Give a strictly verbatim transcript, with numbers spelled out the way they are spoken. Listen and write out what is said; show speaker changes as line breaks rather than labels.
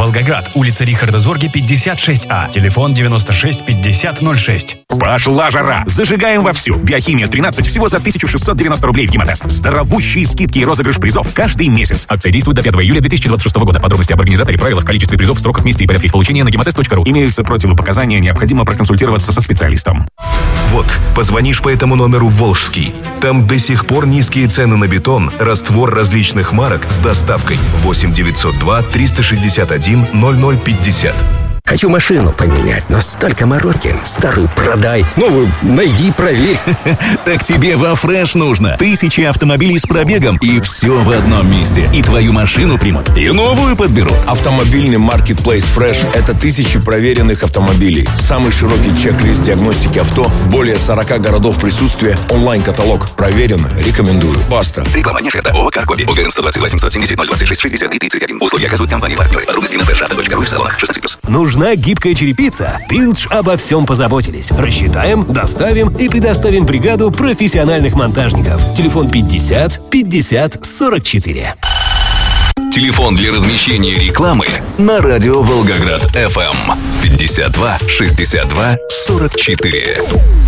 Волгоград, улица Рихарда Зорге, пятьдесят шесть А, телефон девяносто шесть пятьдесят ноль шесть.
Пошла жара! Зажигаем вовсю! Биохимия тринадцать всего за тысячу шестьсот девяносто рублей в Гемотест. Здоровущие скидки и розыгрыш призов каждый месяц. Акция действует до пятого июля две тысячи двадцать шестого года. Подробности об организаторе, правилах, количестве призов, сроках, месте и порядке их получения на гемотест точка ру. Имеются противопоказания, необходимо проконсультироваться со специалистом.
Вот, позвонишь по этому номеру в Волжский. Там до сих пор низкие цены на бетон, раствор различных марок с доставкой. восемь девятьсот два триста шестьдесят один ноль ноль пятьдесят.
Хочу машину поменять, но столько мороки. Старую продай, новую найди, проверь.
Так тебе во Фреш нужно. Тысячи автомобилей с пробегом, и все в одном месте. И твою машину примут, и новую подберут.
Автомобильный маркетплейс Фреш – это тысячи проверенных автомобилей. Самый широкий чек-лист диагностики авто, более сорока городов присутствия, онлайн-каталог. Проверено, рекомендую. Баста.
Реклама нет, это ООО «Каркоби». ОГРН сто двадцать восемь семьдесят ноль двадцать шесть шестьдесят и тридцать один. Условия оказывают компании-партнеры. Подробности на фрешавто точка ру в салонах шестнадцать плюс.
Нужна гибкая черепица? Пилдж обо всем позаботились. Рассчитаем, доставим и предоставим бригаду профессиональных монтажников. Телефон пятьдесят пятьдесят сорок четыре.
Телефон для размещения рекламы на радио Волгоград эф эм пятьдесят два шестьдесят два сорок четыре.